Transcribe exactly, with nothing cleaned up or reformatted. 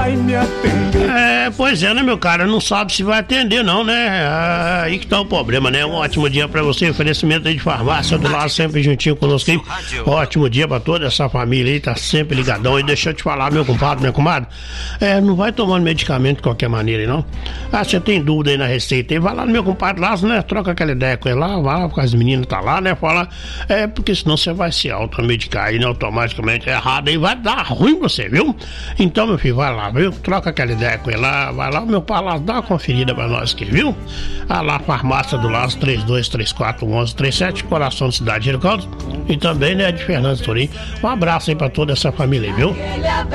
vai me atender. É, pois é, né, meu cara? Não sabe se vai atender, não, né? Ah, aí que tá o problema, né? Um ótimo dia pra você, oferecimento aí de farmácia do lado, sempre juntinho conosco aí. Ótimo dia pra toda essa família aí, tá sempre ligadão. E deixa eu te falar, meu compadre, minha comadre, é, não vai tomando medicamento de qualquer maneira aí, não. Ah, você tem dúvida aí na receita aí, vai lá no meu compadre lá, né? Troca aquela ideia com ele lá, vai lá, porque as meninas tá lá, né? Fala, é, porque senão você vai se automedicar aí, né? Automaticamente errado aí, vai dar ruim pra você, viu? Então, meu filho, vai lá, viu? Troca aquela ideia com ele lá, vai lá, meu pai lá, dá uma conferida pra nós aqui, viu? Ah lá, farmácia do Laço, três dois três quatro um um três sete, coração da cidade de Ricardo, e também, né, de Fernando Torim. Um abraço aí pra toda essa família aí, viu?